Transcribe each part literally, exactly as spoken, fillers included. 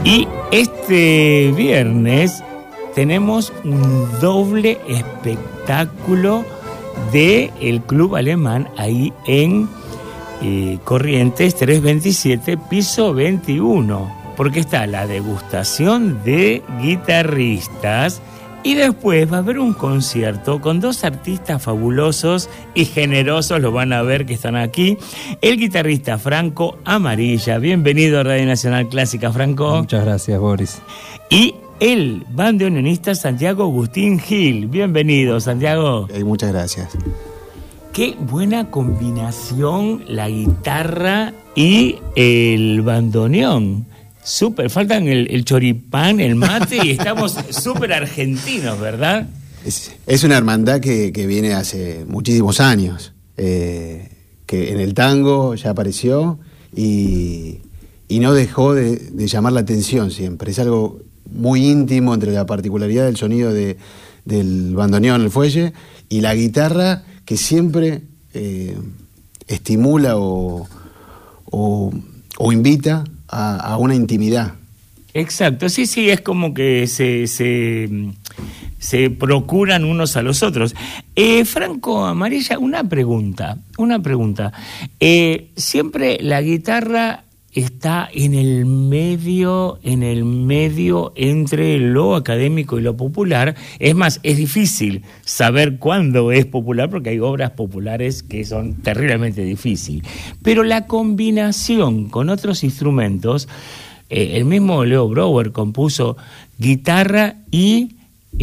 Y este viernes tenemos un doble espectáculo del Club Alemán ahí en eh, Corrientes trescientos veintisiete, piso veintiuno, porque está la degustación de guitarristas y después va a haber un concierto con dos artistas fabulosos y generosos, lo van a ver que están aquí. El guitarrista Franco Amarilla, bienvenido a Radio Nacional Clásica, Franco. Muchas gracias, Boris. Y el bandoneonista Santiago Agustín Gil, bienvenido, Santiago. Hey, muchas gracias. Qué buena combinación la guitarra y el bandoneón. Súper, faltan el, el choripán, el mate y estamos súper argentinos, ¿verdad? Es, es una hermandad que, que viene hace muchísimos años, eh, que en el tango ya apareció y, y no dejó de, de llamar la atención siempre. Es algo muy íntimo entre la particularidad del sonido de, del bandoneón, el fuelle, y la guitarra que siempre eh, estimula o, o, o invita A, a una intimidad. Exacto, sí, sí, es como que se, se, se procuran unos a los otros. Eh, Franco Amarilla, una pregunta, una pregunta. Eh, siempre la guitarra está en el medio, en el medio entre lo académico y lo popular. Es más, es difícil saber cuándo es popular porque hay obras populares que son terriblemente difíciles. Pero la combinación con otros instrumentos, eh, el mismo Leo Brouwer compuso guitarra y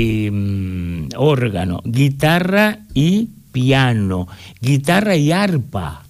eh, órgano, guitarra y piano, guitarra y arpa.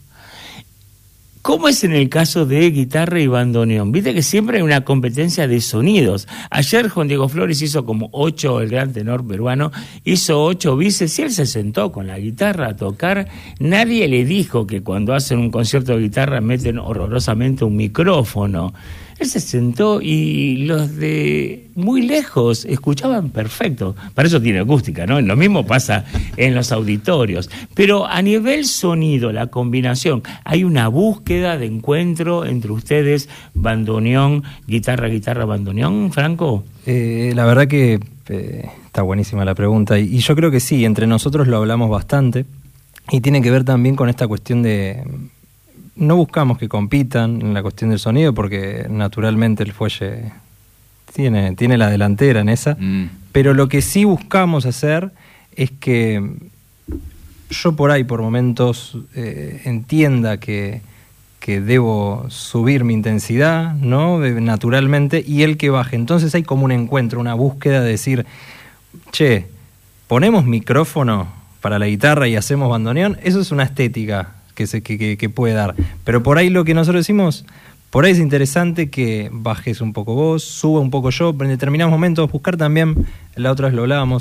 ¿Cómo es en el caso de guitarra y bandoneón? Viste que siempre hay una competencia de sonidos. Ayer Juan Diego Flores hizo como ocho, el gran tenor peruano, hizo ocho bises y él se sentó con la guitarra a tocar. Nadie le dijo que cuando hacen un concierto de guitarra meten horrorosamente un micrófono. Él se sentó y los de muy lejos escuchaban perfecto. Para eso tiene acústica, ¿no? Lo mismo pasa en los auditorios. Pero a nivel sonido, la combinación, ¿hay una búsqueda de encuentro entre ustedes, bandoneón, guitarra, guitarra, bandoneón, Franco? Eh, la verdad que eh, está buenísima la pregunta. Y, y yo creo que sí, entre nosotros lo hablamos bastante. Y tiene que ver también con esta cuestión de... No buscamos que compitan en la cuestión del sonido porque naturalmente el fuelle tiene, tiene la delantera en esa, mm. pero lo que sí buscamos hacer es que yo por ahí por momentos eh, entienda que, que debo subir mi intensidad, ¿no? Naturalmente, y él que baje. Entonces hay como un encuentro, una búsqueda de decir, che, ponemos micrófono para la guitarra y hacemos bandoneón. Eso es una estética que, se, que, que, que puede dar. Pero por ahí lo que nosotros decimos, por ahí es interesante que bajes un poco vos, suba un poco yo, pero en determinados momentos buscar también, la otra vez lo hablábamos,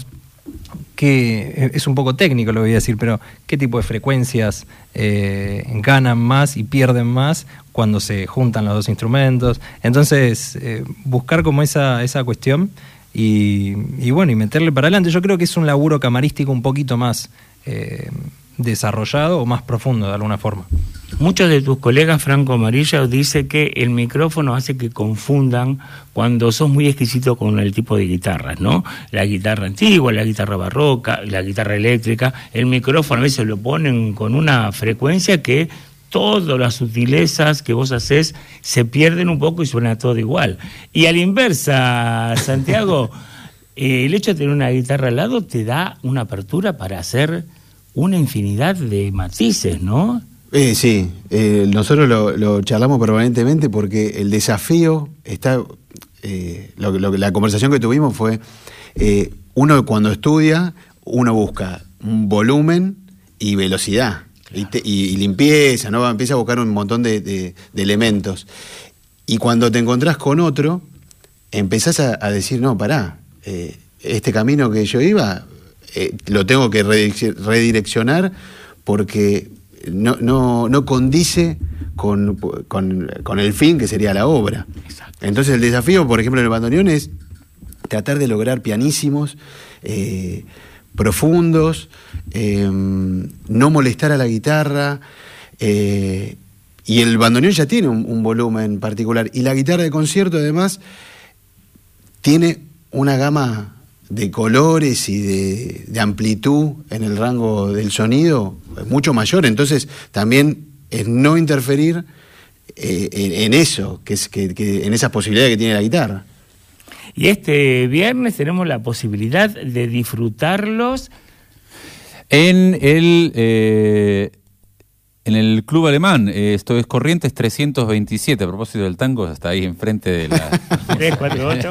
que es un poco técnico lo voy a decir, pero qué tipo de frecuencias eh, ganan más y pierden más cuando se juntan los dos instrumentos. Entonces, eh, buscar como esa, esa cuestión y, y bueno, y meterle para adelante. Yo creo que es un laburo camarístico un poquito más eh, desarrollado o más profundo de alguna forma. Muchos de tus colegas, Franco Amarilla, dice que el micrófono hace que confundan cuando sos muy exquisito con el tipo de guitarras, ¿no? La guitarra antigua, la guitarra barroca, la guitarra eléctrica, el micrófono a veces lo ponen con una frecuencia que todas las sutilezas que vos hacés se pierden un poco y suena todo igual. Y a la inversa, Santiago, eh, el hecho de tener una guitarra al lado te da una apertura para hacer una infinidad de matices, ¿no? Eh, sí, eh, nosotros lo, lo charlamos permanentemente porque el desafío está, eh, lo, lo, la conversación que tuvimos fue, eh, uno cuando estudia, uno busca un volumen y velocidad, claro. y, te, y, y limpieza, ¿no? Empieza a buscar un montón de, de, de elementos. Y cuando te encontrás con otro, empezás a, a decir, no, pará, eh, este camino que yo iba, eh, lo tengo que redireccionar porque no, no, no condice con, con, con el fin que sería la obra. Exacto. Entonces el desafío, por ejemplo, en el bandoneón es tratar de lograr pianísimos, eh, profundos, eh, no molestar a la guitarra, eh, y el bandoneón ya tiene un, un volumen particular, y la guitarra de concierto además tiene una gama de colores y de, de amplitud en el rango del sonido mucho mayor, entonces también es no interferir eh, en, en eso, que es que, que en esas posibilidades que tiene la guitarra. Y este viernes tenemos la posibilidad de disfrutarlos en el eh, en el Club Alemán. Eh, esto es Corrientes trescientos veintisiete, a propósito del tango, hasta ahí enfrente de la tres cuatro ocho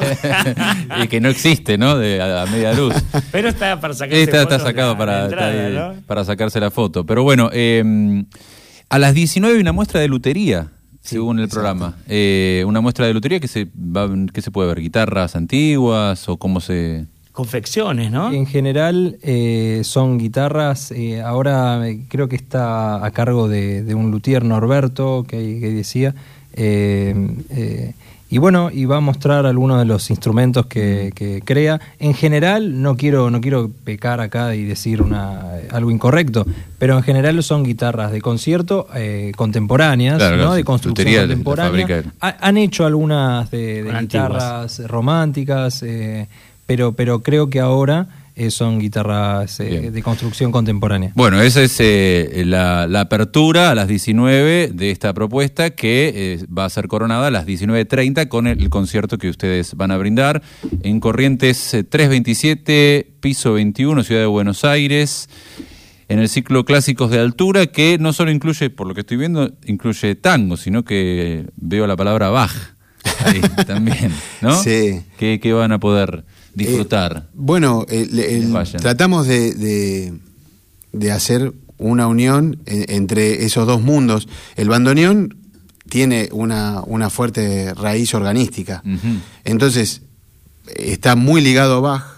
y que no existe, ¿no? De a, a media luz. Pero está para sacarse está, está fotos sacado la, para, la entrada, está ahí, ¿no? para sacarse la foto. Pero bueno, eh, a las diecinueve hay una muestra de lutería, sí, según el exacto. programa. Eh, una muestra de lutería que se va, que se puede ver, guitarras antiguas o cómo se... confecciones, ¿no? En general eh, son guitarras, eh, ahora creo que está a cargo de, de un luthier, Norberto, que, que decía, eh, eh, y bueno, y va a mostrar algunos de los instrumentos que, que crea. En general, no quiero no quiero pecar acá y decir una algo incorrecto, pero en general son guitarras de concierto eh, contemporáneas, claro, ¿no? De construcción contemporánea. Ha, han hecho algunas de, de guitarras románticas, eh, pero pero creo que ahora eh, son guitarras eh, de construcción contemporánea. Bueno, esa es eh, la, la apertura a las diecinueve de esta propuesta, que eh, va a ser coronada a las diecinueve treinta con el, el concierto que ustedes van a brindar en Corrientes eh, trescientos veintisiete, piso veintiuno, Ciudad de Buenos Aires, en el ciclo Clásicos de Altura, que no solo incluye, por lo que estoy viendo, incluye tango, sino que veo la palabra Bach ahí también, ¿no? Sí. ¿Qué, qué van a poder disfrutar? Eh, bueno, el, el, tratamos de, de, de hacer una unión en, entre esos dos mundos. El bandoneón tiene una, una fuerte raíz organística, uh-huh. Entonces está muy ligado a Bach,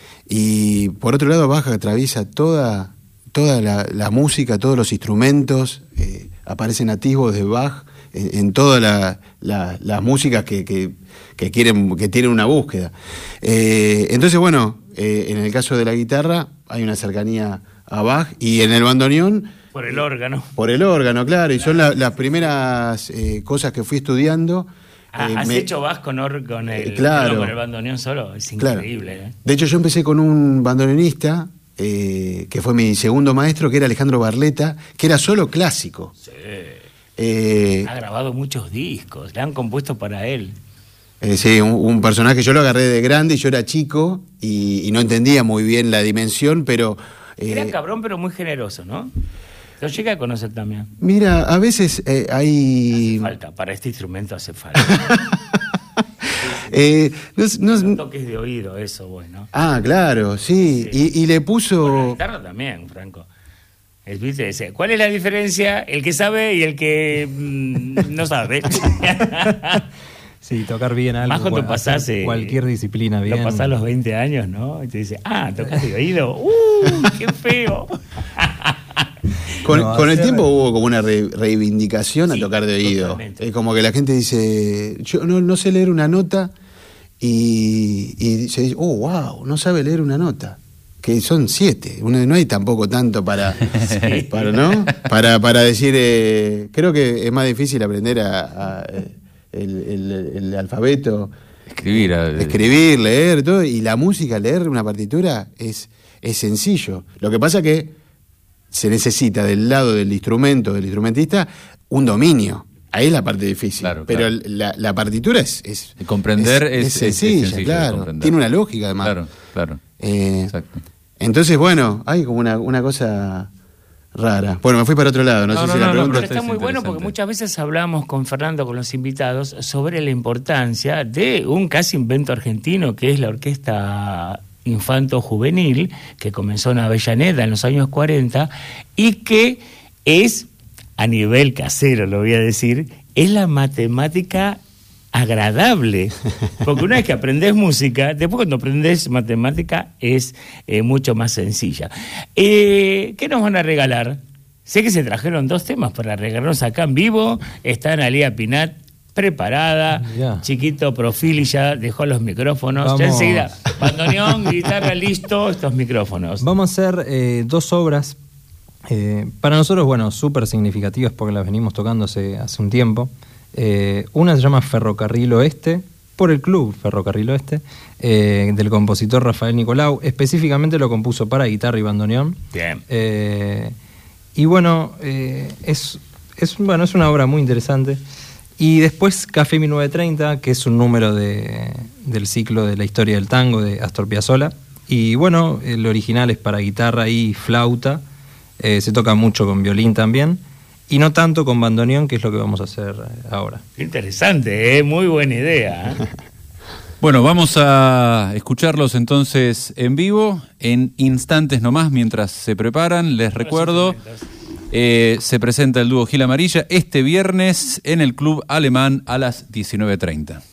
y por otro lado Bach atraviesa toda, toda la, la música, todos los instrumentos, eh, aparecen atisbos de Bach en, en todas la, la, las músicas que, que, que quieren, que tienen una búsqueda. Eh, entonces, bueno, eh, en el caso de la guitarra hay una cercanía a Bach, y en el bandoneón por el órgano. Por el órgano, claro, y son la, las primeras eh, cosas que fui estudiando. Ah, eh, ¿Has me... hecho Bach con, or, con, el, claro. con el bandoneón solo? Es increíble. Claro. ¿eh? De hecho, yo empecé con un bandoneonista, eh, que fue mi segundo maestro, que era Alejandro Barleta, que era solo clásico. Sí. Eh, ha grabado muchos discos, le han compuesto para él. Eh, sí, un, un personaje, yo lo agarré de grande, yo era chico y, y no entendía muy bien la dimensión, pero... Eh, era cabrón, pero muy generoso, ¿no? Lo llegué a conocer también. Mira, a veces eh, hay... Hace falta, para este instrumento hace falta. eh, no, no, Son toques de oído, eso, bueno. Ah, claro, sí, sí. Y, y le puso... Con la guitarra también, Franco. El, ¿viste? ¿Cuál es la diferencia? El que sabe y el que mmm, no sabe. Sí, tocar bien algo. Más cuando pasás eh, cualquier disciplina bien. Lo pasás los veinte años, ¿no? Y te dice, ah, tocas de oído. ¡Uh, qué feo! Con, no, con el tiempo hubo como una re, reivindicación sí, a tocar de oído. Es como que la gente dice, yo no, no sé leer una nota, y, y se dice, oh, wow, no sabe leer una nota. Que son siete, no hay tampoco tanto para, sí. para ¿no? Para, para decir, eh, creo que es más difícil aprender a, a el, el, el alfabeto, escribir, a, escribir, leer, todo, y la música, leer una partitura es, es sencillo. Lo que pasa que se necesita del lado del instrumento, del instrumentista, un dominio. Ahí es la parte difícil. Claro, pero claro. La, la partitura es, es comprender es, es, es sencilla, es sencillo, claro. Tiene una lógica además. Claro, claro. Eh, Exacto. Entonces, bueno, hay como una, una cosa rara. Bueno, me fui para otro lado, no, no sé no, si no, la pregunta... No, pero está muy bueno porque muchas veces hablamos con Fernando, con los invitados, sobre la importancia de un casi invento argentino, que es la Orquesta Infanto Juvenil, que comenzó en Avellaneda en los años cuarenta, y que es, a nivel casero lo voy a decir, es la matemática agradable, porque una vez que aprendes música, después cuando aprendes matemática es eh, mucho más sencilla. Eh, ¿Qué nos van a regalar? Sé que se trajeron dos temas para regalarnos acá en vivo. Está Analía Pinat preparada, yeah. Chiquito Profili ya dejó los micrófonos. Vamos. Ya enseguida, bandoneón, guitarra, listo, estos micrófonos. Vamos a hacer eh, dos obras, eh, para nosotros, bueno, súper significativas porque las venimos tocando hace, hace un tiempo. Eh, una se llama Ferrocarril Oeste, por el club Ferrocarril Oeste, eh, del compositor Rafael Nicolau. Específicamente lo compuso para guitarra y bandoneón. Bien. Eh, y bueno, eh, es, es, bueno, es una obra muy interesante. Y después Café mil novecientos treinta, que es un número de, del ciclo de la historia del tango de Astor Piazzolla. Y bueno, el original es para guitarra y flauta. Eh, se toca mucho con violín también. Y no tanto con bandoneón, que es lo que vamos a hacer ahora. Interesante, ¿eh? Muy buena idea. ¿eh? Bueno, vamos a escucharlos entonces en vivo, en instantes nomás, mientras se preparan. Les recuerdo, eh, se presenta el dúo Gil Amarilla este viernes en el Club Alemán a las diecinueve treinta.